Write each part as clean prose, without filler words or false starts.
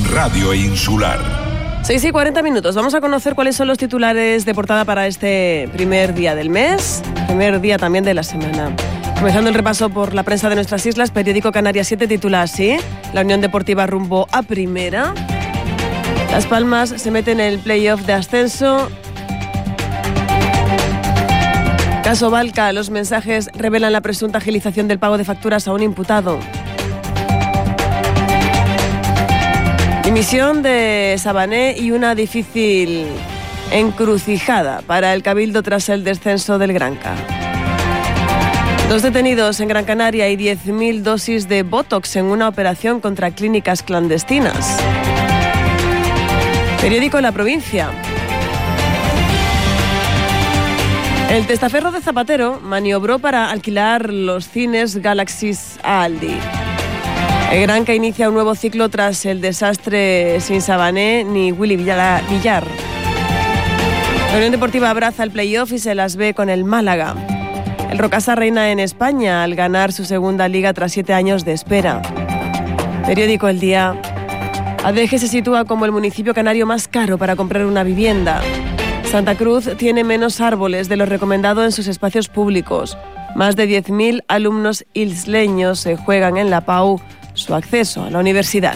Radio Insular. 6:40. Vamos a conocer cuáles son los titulares de portada para este primer día del mes, primer día también de la semana. Comenzando el repaso por la prensa de nuestras islas, periódico Canarias 7 titula así: la Unión Deportiva rumbo a primera. Las Palmas se mete en el playoff de ascenso. Caso Valca, los mensajes revelan la presunta agilización del pago de facturas a un imputado. Dimisión de Sabané y una difícil encrucijada para el Cabildo tras el descenso del Granca. 2 detenidos en Gran Canaria y 10.000 dosis de Botox en una operación contra clínicas clandestinas. Periódico La Provincia. El testaferro de Zapatero maniobró para alquilar los cines Galaxis a Aldi. El Granca inicia un nuevo ciclo tras el desastre sin Sabané ni Willy Villar. La Unión Deportiva abraza el playoff y se las ve con el Málaga. El Rocasa reina en España al ganar su segunda liga tras 7 años de espera. Periódico El Día. Adeje se sitúa como el municipio canario más caro para comprar una vivienda. Santa Cruz tiene menos árboles de lo recomendado en sus espacios públicos. Más de 10.000 alumnos isleños se juegan en la PAU su acceso a la universidad.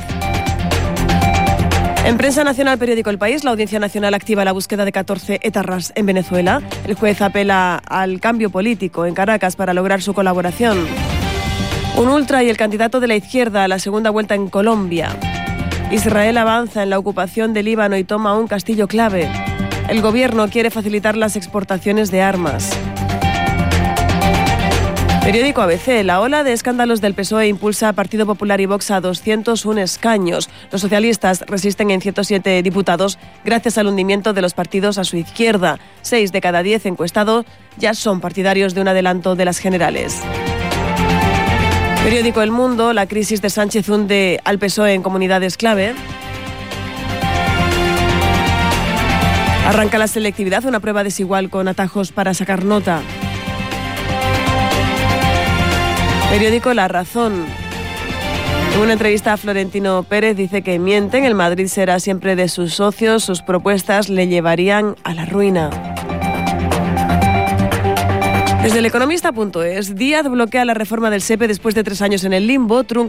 En prensa nacional, periódico El País, la Audiencia Nacional activa la búsqueda de 14 etarras en Venezuela. El juez apela al cambio político en Caracas para lograr su colaboración. Un ultra y el candidato de la izquierda a la segunda vuelta en Colombia. Israel avanza en la ocupación de Líbano y toma un castillo clave. El gobierno quiere facilitar las exportaciones de armas. Periódico ABC. La ola de escándalos del PSOE impulsa a Partido Popular y Vox a 201 escaños. Los socialistas resisten en 107 diputados gracias al hundimiento de los partidos a su izquierda. 6 de cada 10 encuestados ya son partidarios de un adelanto de las generales. Periódico El Mundo. La crisis de Sánchez hunde al PSOE en comunidades clave. Arranca la selectividad, una prueba desigual con atajos para sacar nota. Periódico La Razón. En una entrevista a Florentino Pérez dice que mienten, el Madrid será siempre de sus socios, sus propuestas le llevarían a la ruina. Desde el economista.es, Díaz bloquea la reforma del SEPE después de 3 años en el limbo, trunca